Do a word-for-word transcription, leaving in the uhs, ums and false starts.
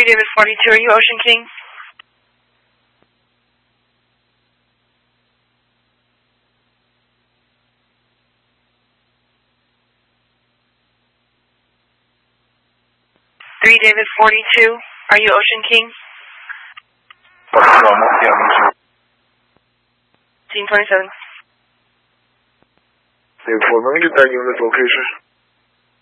three David forty-two, are you Ocean King? three David forty-two, are you Ocean King? Team twenty-seven. David four, let me get that unit location.